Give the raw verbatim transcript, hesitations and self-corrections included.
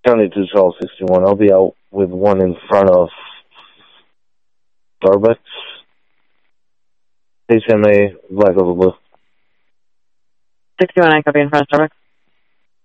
County two twelve sixty-one. I'll be out with one in front of Starbucks. H M A, Black Over Blue. sixty-one, I copy in front of Starbucks.